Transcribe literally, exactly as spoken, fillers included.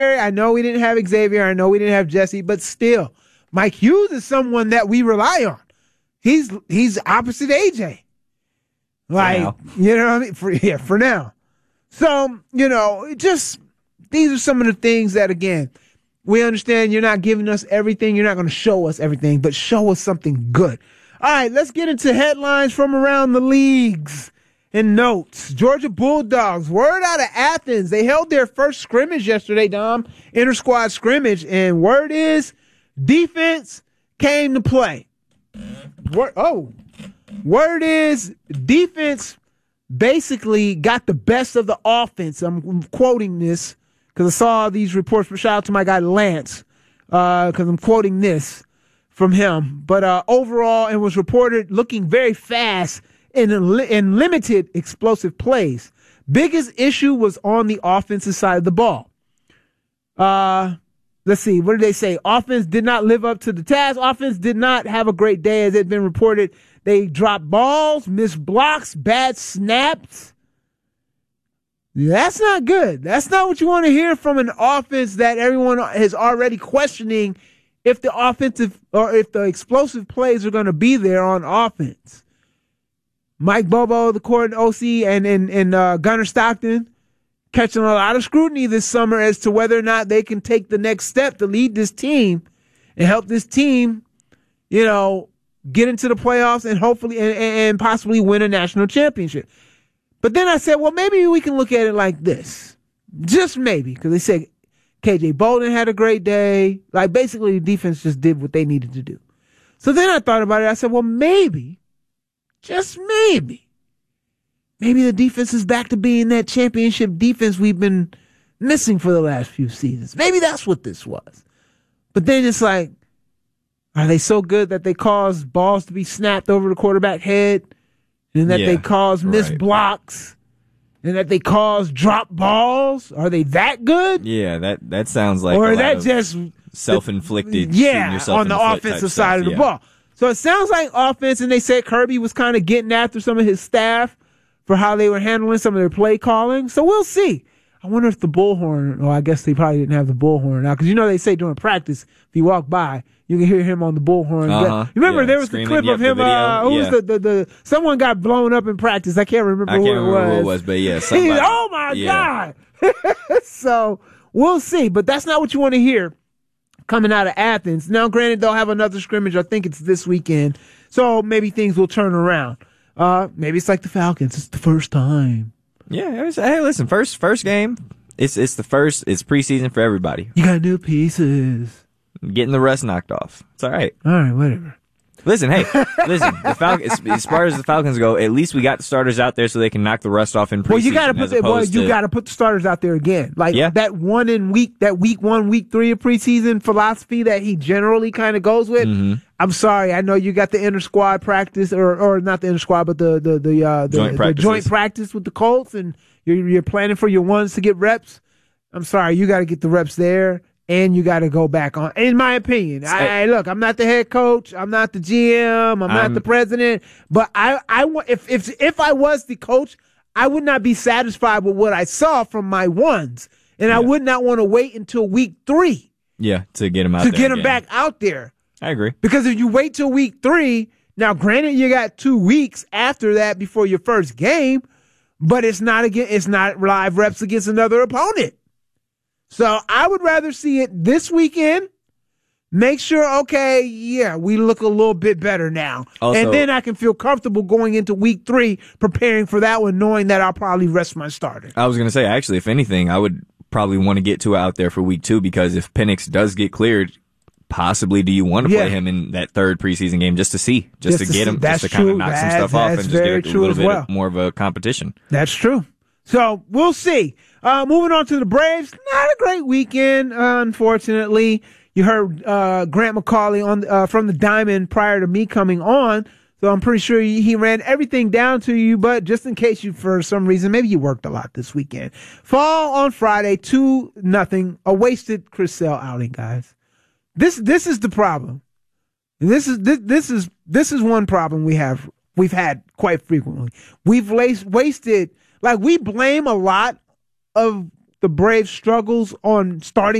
I know we didn't have Xavier. I know we didn't have Jesse, but still, Mike Hughes is someone that we rely on. He's he's opposite A J. Like, you know what I mean? For, yeah, for now. So, you know, just these are some of the things that, again, we understand you're not giving us everything. You're not going to show us everything, but show us something good. All right, let's get into headlines from around the leagues and notes. Georgia Bulldogs, word out of Athens. They held their first scrimmage yesterday, Dom, inter-squad scrimmage, and word is defense came to play. Word, oh, word is defense basically got the best of the offense. I'm quoting this because I saw these reports. Shout out to my guy Lance because uh, I'm quoting this from him. But uh, overall, it was reported looking very fast in, in limited explosive plays. Biggest issue was on the offensive side of the ball. Uh, let's see, what did they say? Offense did not live up to the task. Offense did not have a great day, as it had been reported. They dropped balls, missed blocks, bad snaps. That's not good. That's not what you want to hear from an offense that everyone is already questioning if the offensive or if the explosive plays are going to be there on offense. Mike Bobo, the court O C, and, and, and uh, Gunnar Stockton catching a lot of scrutiny this summer as to whether or not they can take the next step to lead this team and help this team, you know, get into the playoffs and hopefully and, and possibly win a national championship. But then I said, well, maybe we can look at it like this. Just maybe, because they said K J Bolden had a great day. Like, basically, the defense just did what they needed to do. So then I thought about it. I said, well, maybe, just maybe, maybe the defense is back to being that championship defense we've been missing for the last few seasons. Maybe that's what this was. But then it's like, are they so good that they cause balls to be snapped over the quarterback head, and that yeah, they cause missed right. blocks, and that they cause drop balls? Are they that good? Yeah, that, that sounds like or a that lot just self-inflicted. Yeah, on the, the offensive side of the yeah. ball. So it sounds like offense, and they said Kirby was kind of getting after some of his staff for how they were handling some of their play calling. So we'll see. I wonder if the bullhorn, or I guess they probably didn't have the bullhorn now, because you know they say during practice, if you walk by, you can hear him on the bullhorn. Uh-huh. Remember, yeah, there was the clip yep, of him, uh, who yeah. was the, the, the, someone got blown up in practice. I can't remember, I can't who, remember it who it was, but yeah. Somebody, oh my yeah. God. So we'll see, but that's not what you want to hear coming out of Athens. Now, granted, they'll have another scrimmage. I think it's this weekend. So maybe things will turn around. Uh, maybe it's like the Falcons. It's the first time. Yeah. It was, hey, listen, first, first game. It's it's the first. It's preseason for everybody. You got new pieces. Getting the rust knocked off. It's all right. All right, whatever. Listen, hey, listen. The Falcons, as, as far as the Falcons go, at least we got the starters out there so they can knock the rust off in preseason. Well, you got to put the, well, you to, got to put the starters out there again. Like yeah. that one in week, that week one, week three of preseason philosophy that he generally kind of goes with. Mm-hmm. I'm sorry, I know you got the inter squad practice, or or not the inter squad, but the the the uh, the, joint, the joint practice with the Colts, and you're you're planning for your ones to get reps. I'm sorry, you got to get the reps there, and you got to go back on. In my opinion, I, I look, I'm not the head coach, I'm not the G M, I'm, I'm not the president, but I, I want if if if I was the coach, I would not be satisfied with what I saw from my ones, and yeah. I would not want to wait until week three. Yeah, to get him out to there get him again. back out there. I agree, because if you wait till week three, now granted you got two weeks after that before your first game, but it's not again, it's not live reps against another opponent. So I would rather see it this weekend. Make sure, okay, yeah, we look a little bit better now. Also, and then I can feel comfortable going into week three, preparing for that one, knowing that I'll probably rest my starter. I was going to say, actually, if anything, I would probably want to get Tua out there for week two, because if Penix does get cleared, possibly do you want to yeah. play him in that third preseason game just to see, just, just to, to get him, just to kind of knock that, some stuff off and just get a little bit well. more of a competition. That's true. So we'll see. Uh, moving on to the Braves, not a great weekend, uh, unfortunately. You heard uh, Grant McCauley on uh, from the Diamond prior to me coming on, so I'm pretty sure he, he ran everything down to you. But just in case you, for some reason, maybe you worked a lot this weekend. Fall on Friday, two nothing, a wasted Chris Sale outing, guys. This this is the problem. This is this this is this is one problem we have we've had quite frequently. We've wasted. Like, we blame a lot of the Braves' struggles on starting